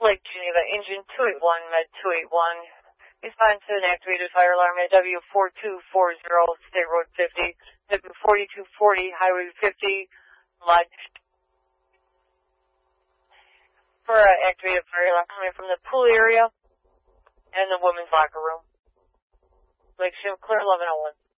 Lake Geneva, engine 281, med 281. Respond to an activated fire alarm at W4240, State Road 50, W4240, Highway 50, Lodge. For an activated fire alarm coming from the pool area and the women's locker room. Lake Geneva, clear 1101.